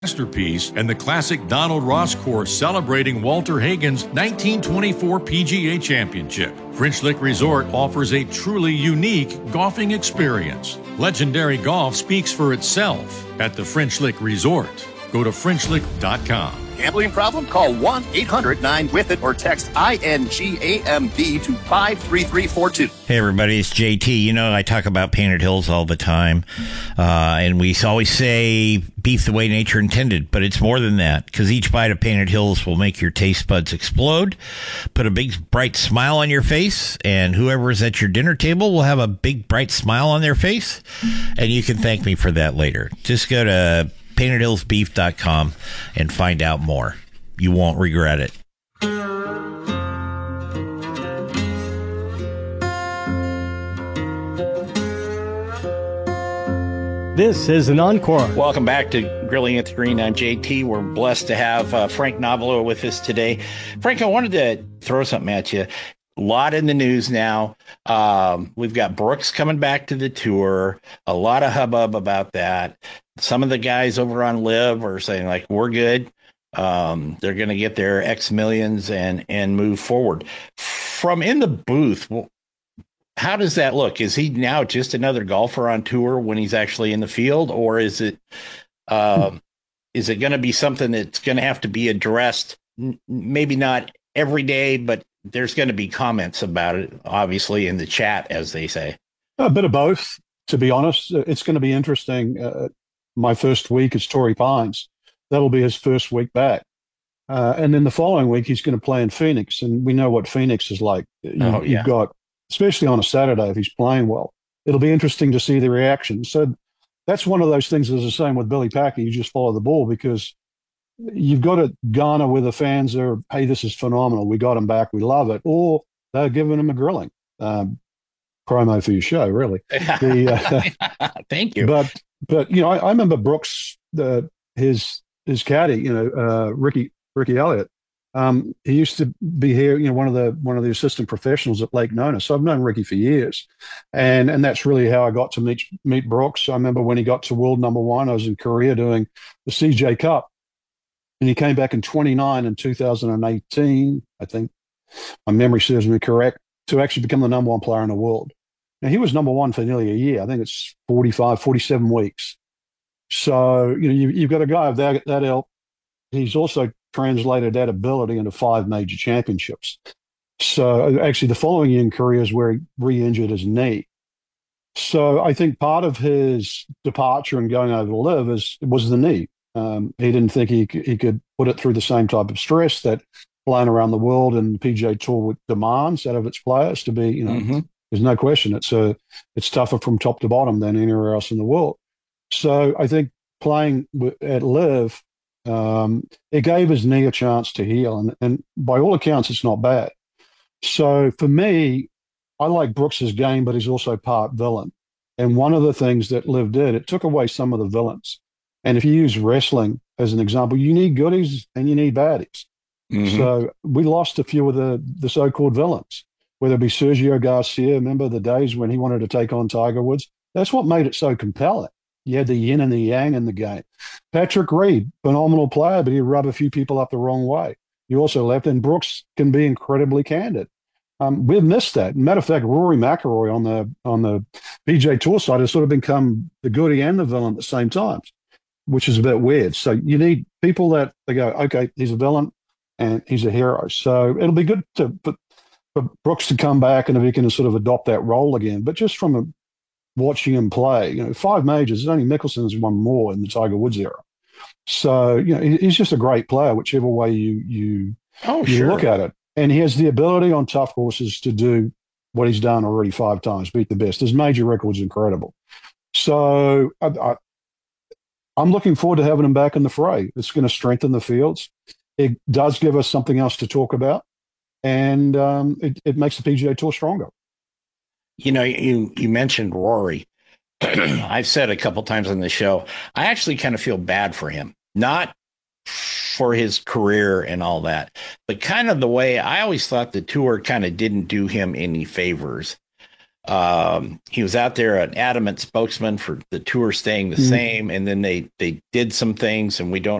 Masterpiece and the classic Donald Ross course celebrating Walter Hagen's 1924 PGA Championship. French Lick Resort offers a truly unique golfing experience. Legendary golf speaks for itself at the French Lick Resort. Go to FrenchLick.com. Gambling problem? Call 1-800-9-WITH-IT or text INGAMB to 53342. Hey, everybody, it's JT. You know, I talk about Painted Hills all the time, and we always say beef the way nature intended, but it's more than that, because each bite of Painted Hills will make your taste buds explode, put a big, bright smile on your face, and whoever is at your dinner table will have a big, bright smile on their face, and you can thank me for that later. Just go to PaintedHillsBeef.com and find out more. You won't regret it. This is an encore. Welcome back to Grilling at the Green on JT. We're blessed to have Frank Nobilo with us today. Frank, I wanted to throw something at you. A lot in the news now. We've got Brooks coming back to the tour. A lot of hubbub about that. Some of the guys over on Live are saying, like, we're good. They're going to get their X millions and move forward. From in the booth, how does that look? Is he now just another golfer on tour when he's actually in the field, or is it going to be something that's going to have to be addressed? Maybe not every day, but there's going to be comments about it, obviously, in the chat, as they say. A bit of both, to be honest. It's going to be interesting. My first week is Torrey Pines. That'll be his first week back. And then the following week, he's going to play in Phoenix. And we know what Phoenix is like. You've got, especially on a Saturday, if he's playing well, it'll be interesting to see the reaction. So that's one of those things that's the same with Billy Packer. You just follow the ball, because you've got to garner where the fans are, hey, this is phenomenal. We got him back. We love it. Or they're giving him a grilling. Promo for your show, really. Thank you. But you know, I remember Brooks, his caddy, Ricky Elliott. He used to be here, one of the assistant professionals at Lake Nona. So I've known Ricky for years, and that's really how I got to meet Brooks. I remember when he got to world number one, I was in Korea doing the CJ Cup, and he came back in 29 in 2018, I think. My memory serves me correct, to actually become the number one player in the world. Now, he was number one for nearly a year. I think it's 47 weeks. So, you've got a guy of that ilk. He's also translated that ability into 5 major championships. So, actually, the following year in Korea is where he re-injured his knee. So, I think part of his departure and going over to Live was the knee. He didn't think he could put it through the same type of stress that playing around the world and the PGA Tour demands out of its players to be, There's no question it's tougher from top to bottom than anywhere else in the world. So I think playing at Live, it gave his knee a chance to heal, and by all accounts, it's not bad. So for me, I like Brooks's game, but he's also part villain. And one of the things that Live did, it took away some of the villains. And if you use wrestling as an example, you need goodies and you need baddies. Mm-hmm. So we lost a few of the so-called villains, whether it be Sergio Garcia. Remember the days when he wanted to take on Tiger Woods? That's what made it so compelling. You had the yin and the yang in the game. Patrick Reed, phenomenal player, but he'd rub a few people up the wrong way. You also left, and Brooks can be incredibly candid. We've missed that. Matter of fact, Rory McIlroy on the PGA Tour side has sort of become the goodie and the villain at the same time, which is a bit weird. So you need people that they go, okay, he's a villain and he's a hero. So it'll be good for Brooks to come back and if he can sort of adopt that role again. But just from watching him play, 5 majors, only Mickelson's won more in the Tiger Woods era. So, he's just a great player, whichever way you look at it. And he has the ability on tough courses to do what he's done already 5 times, beat the best. His major record's incredible. So I'm looking forward to having him back in the fray. It's going to strengthen the fields. It does give us something else to talk about. And it makes the PGA Tour stronger. You mentioned Rory. I've said a couple times on the show, I actually kind of feel bad for him. Not for his career and all that, but kind of the way I always thought the tour kind of didn't do him any favors He was out there an adamant spokesman for the tour staying the same, and then they did some things, and we don't